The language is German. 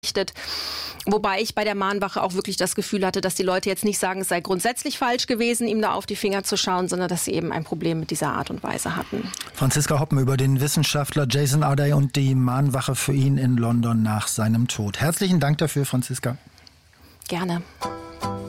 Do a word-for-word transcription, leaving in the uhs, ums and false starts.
Wobei ich bei der Mahnwache auch wirklich das Gefühl hatte, dass die Leute jetzt nicht sagen, es sei grundsätzlich falsch gewesen, ihm da auf die Finger zu schauen, sondern dass sie eben ein Problem mit dieser Art und Weise hatten. Franziska Hoppen über den Wissenschaftler Jason Arday und die Mahnwache für ihn in London nach seinem Tod. Herzlichen Dank dafür, Franziska. Gerne.